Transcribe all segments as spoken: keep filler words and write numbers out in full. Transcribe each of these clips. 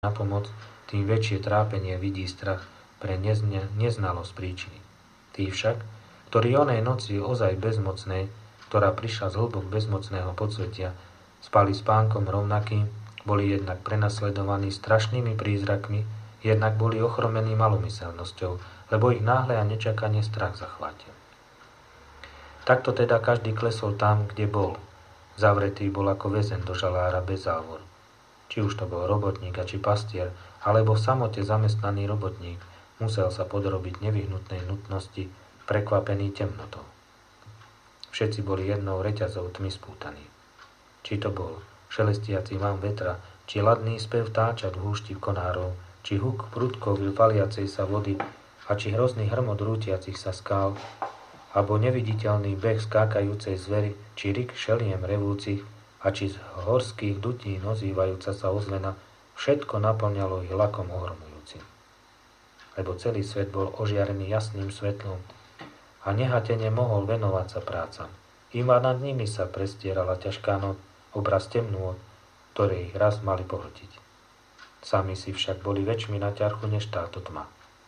na pomoc, tým väčšie trápenie vidí strach pre nezne, neznalosť príčiny. Tí však, ktorí onej noci ozaj bezmocnej, ktorá prišla z hlbok bezmocného podsvetia, spali spánkom rovnakým, boli jednak prenasledovaní strašnými prízrakmi, jednak boli ochromení malomyselnosťou, lebo ich náhle a nečakane strach zachvátil. Takto teda každý klesol tam, kde bol. Zavretý bol ako väzeň do žalára bez závor. Či už to bol robotník a či pastier, alebo v samote zamestnaný robotník, musel sa podrobiť nevyhnutnej nutnosti, prekvapený temnotou. Všetci boli jednou reťazou tmy spútaní. Či to bol šelestiaci vám vetra, či ladný spev táčat v húšti konárov, či huk prudkov valiacej sa vody a či hrozný hrmot rútiacich sa skál, alebo neviditeľný beh skákajúcej zvery, či rik šeliem revúcich a či z horských dutín ozývajúca sa ozvena, všetko naplňalo ich lakom ohromujúcim. Lebo celý svet bol ožiarený jasným svetlom a nehatene mohol venovať sa prácam. Iba nad nimi sa prestierala ťažká noc, obraz temnôt, ktoré ich raz mali pohltiť. Sami si však boli väčšmi na ťarchu než táto tma.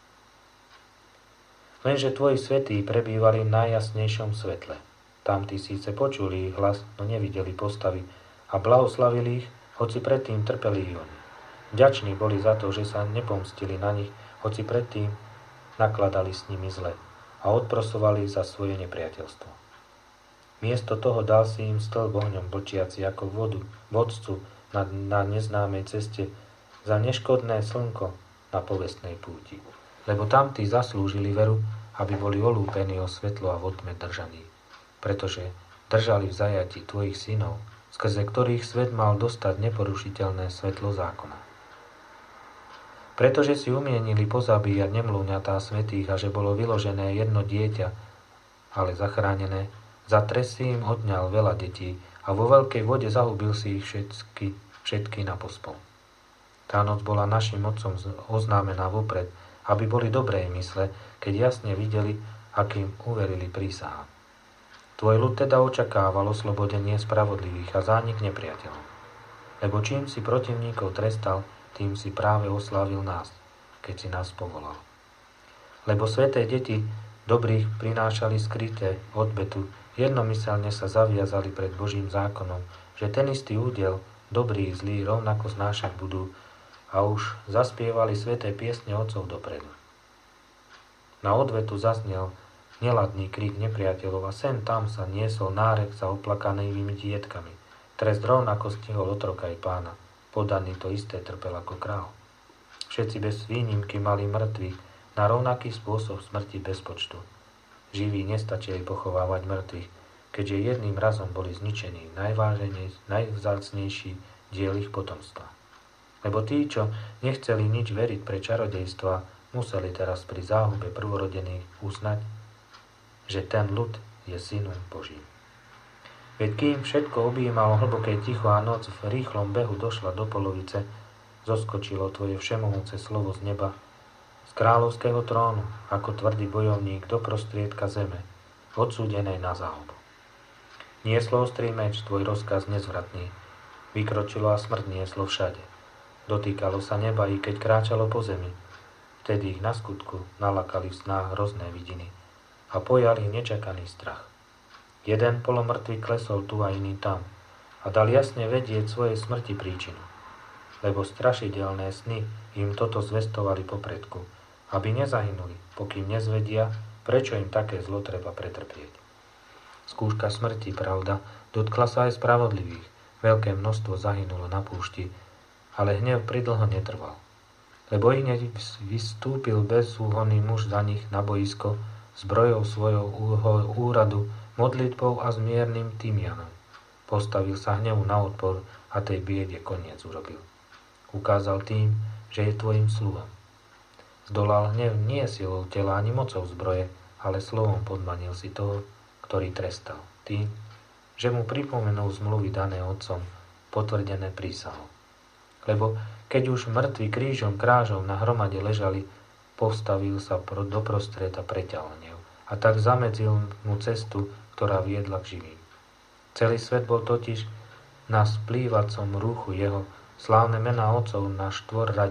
Lenže tvoji svätí prebývali v najjasnejšom svetle. Tamtí síce počuli ich hlas, no nevideli postavy a blahoslavili ich, hoci predtým trpeli i oni. Vďační boli za to, že sa nepomstili na nich, hoci predtým nakladali s nimi zle a odprosovali za svoje nepriateľstvo. Miesto toho dal si im stĺp ohňom blčiaci ako vodu, vodcu na, na neznámej ceste za neškodné slnko na povestnej púti. Lebo tamtí zaslúžili veru, aby boli olúpení o svetlo a v otme držaní. Pretože držali v zajati tvojich synov, skrze ktorých svet mal dostať neporušiteľné svetlo zákona. Pretože si umienili pozabíjať nemlúňatá svätých a že bolo vyložené jedno dieťa, ale zachránené, za trest si im odňal veľa detí a vo veľkej vode zahubil si ich všetky, všetky na pospol. Tá noc bola našim otcom oznámená vopred, aby boli dobrej mysle, keď jasne videli, akým uverili prísahám. Tvoj ľud teda očakával oslobodenie spravodlivých a zánik nepriateľov. Lebo čím si protivníkov trestal, tým si práve oslávil nás, keď si nás povolal. Lebo sväté deti dobrých prinášali skryté odbetu, jednomyselne sa zaviazali pred Božím zákonom, že ten istý údel, dobrý i zlý, rovnako znášať budú, a už zaspievali sväté piesne otcov dopredu. Na odvetu zaznel neladný krík nepriateľov a sem tam sa niesol nárek za oplakanými dietkami. Trest rovnako stihol otroka i pána, podaný to isté trpel ako král. Všetci bez výnimky mali mŕtvych, na rovnaký spôsob smrti bez počtu. Živí nestačili pochovávať mŕtvych, keďže jedným razom boli zničení najvzácnejší diel ich potomstva. Lebo tí, čo nechceli nič veriť pre čarodejstva, museli teraz pri záhube prvorodených uznať, že ten ľud je synom Božím. Veď kým všetko objímalo hlboké ticho a noc v rýchlom behu došla do polovice, zoskočilo tvoje všemohúce slovo z neba, z kráľovského trónu, ako tvrdý bojovník do prostriedka zeme, odsúdenej na záhubu. Nieslo ostrý meč, tvoj rozkaz nezvratný, vykročilo a smrť nieslo všade. Dotýkalo sa neba, i keď kráčalo po zemi. Vtedy ich na skutku nalakali v snách hrozné vidiny a pojal ich nečakaný strach. Jeden polomrtvý klesol tu a iný tam a dal jasne vedieť svojej smrti príčinu. Lebo strašidelné sny im toto zvestovali popredku, aby nezahynuli, pokým nezvedia, prečo im také zlo treba pretrpieť. Skúška smrti, pravda, dotkla sa aj spravodlivých. Veľké množstvo zahynulo na púšti, ale hnev pridlho netrval. Lebo hneď vystúpil bezúhonný muž za nich na boisko, zbrojou svojou úradu, modlitbou a zmierným tymianom. Postavil sa hnevu na odpor a tej biede koniec urobil. Ukázal tým, že je tvojim sluhom. Zdolal hnev nie silou tela ani mocou zbroje, ale slovom podmanil si toho, ktorý trestal. Tým, že mu pripomenul zmluvy dané otcom, potvrdené prísahou. Lebo keď už mŕtvi krížom krážom na hromade ležali, postavil sa doprostred a preťal hnev. A tak zamedzil mu cestu, ktorá viedla k živým. Celý svet bol totiž na splývacom rúchu jeho, slávne mená otcov na štvorrade